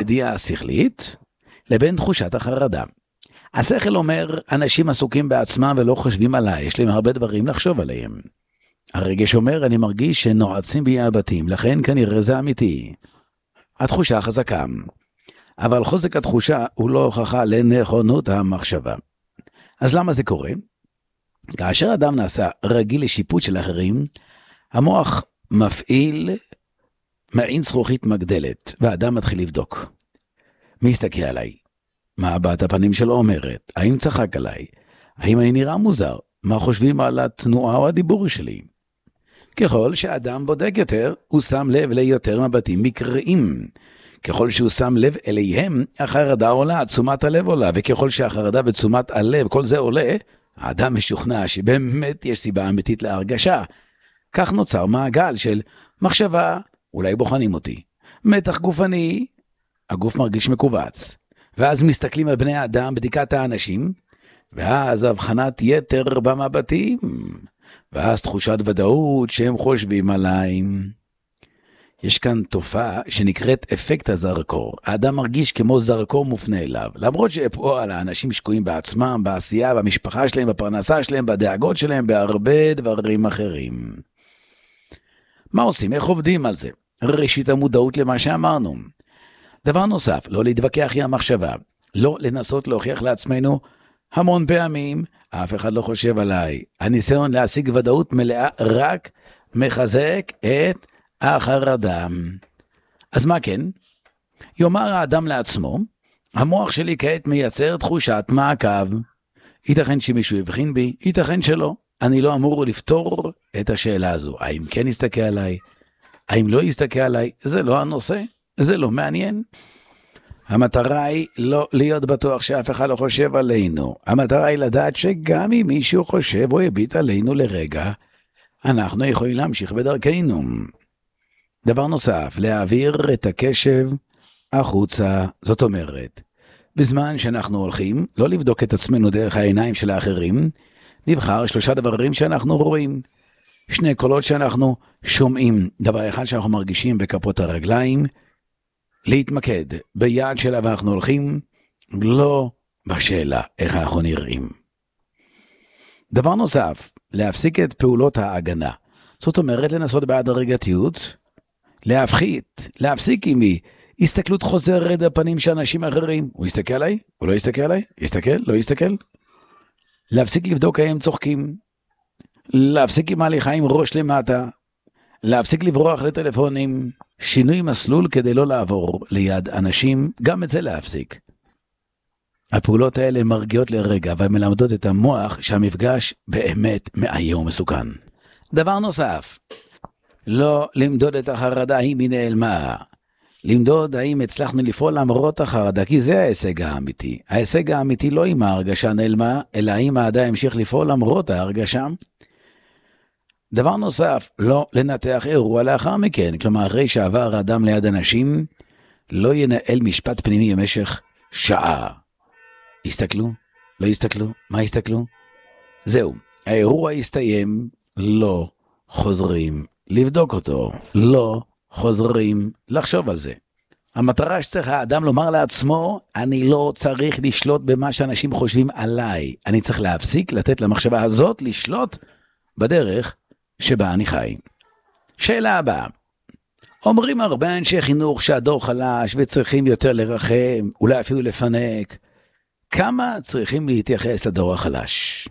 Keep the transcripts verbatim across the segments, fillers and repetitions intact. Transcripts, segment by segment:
הידיעה השכלית לבין תחושת החרדה. השכל אומר, אנשים עסוקים בעצמם ולא חושבים עליי, יש להם הרבה דברים לחשוב עליהם. הרגש אומר, אני מרגיש שנועצים בי הבתים, לכן כנראה זה אמיתי. התחושה חזקה, אבל חוזק התחושה הוא לא הוכחה לנכונות המחשבה. אז למה זה קורה? כאשר אדם נעשה רגיל לשיפוט של אחרים, המוח מפעיל מעין זכוכית מגדלת, והאדם מתחיל לבדוק. מי יסתכל עליי? מה הבעת הפנים שלו אומרת? האם צחק עליי? האם אני נראה מוזר? מה חושבים על התנועה או הדיבור שלי? ככל שאדם בודק יותר, הוא שם לב ליותר מבטים מקריים. ככל שהוא שם לב אליהם, החרדה עולה, תשומת הלב עולה, וככל שהחרדה ותשומת הלב, כל זה עולה, האדם משוכנע שבאמת יש סיבה אמיתית להרגשה. כך נוצר מעגל של מחשבה, אולי בוחנים אותי. מתח גופני, הגוף מרגיש מקובץ. ואז מסתכלים על בני האדם בדיקת האנשים, ואז הבחנת יתר במבטים, ואז תחושת ודאות שהם חושבים עליי. יש כאן תופעה שנקראת אפקט הזרקור. האדם מרגיש כמו זרקור מופנה אליו, למרות שפועל האנשים שקועים בעצמם, בעשייה, במשפחה שלהם, בפרנסה שלהם, בדאגות שלהם, בהרבה דברים אחרים. מה עושים? איך עובדים על זה? ראשית המודעות למה שאמרנו. דבר נוסף, לא להתווכח עם המחשבה, לא לנסות להוכיח לעצמנו המון פעמים, אף אחד לא חושב עליי. הניסיון להשיג ודאות מלאה רק מחזק את החרדה. אז מה כן? יאמר האדם לעצמו, המוח שלי כעת מייצר תחושת מעקב. ייתכן שמישהו יבחין בי, ייתכן שלא. אני לא אמור לפתור את השאלה הזו. האם כן יסתכל עליי? האם לא יסתכל עליי? זה לא הנושא. זה לא מעניין. המטרה היא לא להיות בטוח שאף אחד לא חושב עלינו. המטרה היא לדעת שגם אם מישהו חושב או יביט עלינו לרגע, אנחנו יכולים להמשיך בדרכנו. דבר נוסף, להעביר את הקשב החוצה. זאת אומרת, בזמן שאנחנו הולכים, לא לבדוק את עצמנו דרך העיניים של האחרים, נבחר שלושה דברים שאנחנו רואים. שני קולות שאנחנו שומעים. דבר אחד שאנחנו מרגישים בכפות הרגליים, להתמקד ביד שלה ואנחנו הולכים, לא בשאלה איך אנחנו נראים. דבר נוסף, להפסיק את פעולות ההגנה. זאת אומרת, לנסות בהדרגתיות, להפחית, להפסיק עם היא, הסתכלות חוזרת הפנים של אנשים אחרים. הוא יסתכל עליי? הוא לא יסתכל עליי? יסתכל? לא יסתכל? להפסיק לבדוק האם צוחקים, להפסיק עם ההליכה עם ראש למטה, להפסיק לברוח לטלפונים, שינוי מסלול כדי לא לעבור ליד אנשים, גם את זה להפסיק. הפעולות האלה מרגיעות לרגע ומלמדות את המוח שהמפגש באמת מאיים ומסוכן. דבר נוסף, לא למדוד את החרדה היא מנעלמה. למדוד האם הצלחנו לפעול למרות החרדה, כי זה ההישג האמיתי. ההישג האמיתי לא עם ההרגשה נעלמה, אלא אם האדם המשיך לפעול למרות ההרגשה. דבר נוסף, לא לנתח אירוע לאחר מכן, כלומר, אחרי שעבר האדם ליד אנשים, לא ינהל משפט פנימי במשך שעה. הסתכלו? לא הסתכלו? מה הסתכלו? זהו, האירוע הסתיים, לא חוזרים לבדוק אותו, לא חוזרים לחשוב על זה. המטרה שצריך האדם לומר לעצמו, אני לא צריך לשלוט במה שאנשים חושבים עליי, אני צריך להפסיק לתת למחשבה הזאת לשלוט בדרך שבה אני חי. שאלה הבאה, אומרים הרבה אנשי חינוך שהדור חלש וצריכים יותר לרחם, אולי אפילו לפנק. כמה צריכים להתייחס לדור החלש?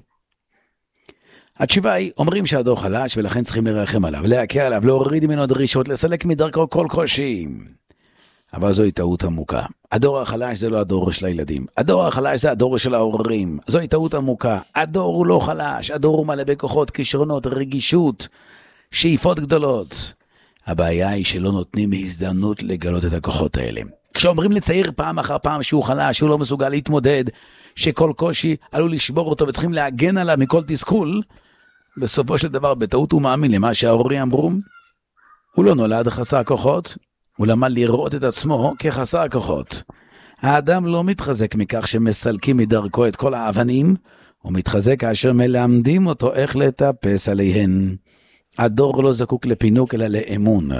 התשובה היא, אומרים שהדור חלש ולכן צריכים לרחם עליו, להקל עליו, להוריד ממנו דרישות, לסלק מדרכו כל קושי. אבל זוהי טעות עמוקה. הדור החלש זה לא הדור של הילדים. הדור החלש זה הדור של ההורים. זוהי טעות עמוקה. הדור הוא לא חלש. הדור הוא מלא בכוחות, כישרונות, רגישות, שאיפות גדולות. הבעיה היא שלא נותנים הזדמנות לגלות את הכוחות האלה. כשאומרים לצעיר פעם אחר פעם שהוא חלש, שהוא לא מסוגל להתמודד, שכל קושי עלול לשבור אותו וצריכים להגן עליו מכל תסכול, בסופו של דבר בטעות הוא מאמין למה שההורים אמרו. הוא לא נולד חסר כוחות, הוא למד לראות את עצמו כחסר כוחות. האדם לא מתחזק מכך שמסלקים מדרכו את כל האבנים, הוא מתחזק כאשר מלמדים אותו איך לטפס עליהן. הדור לא זקוק לפינוק אלא לאמון.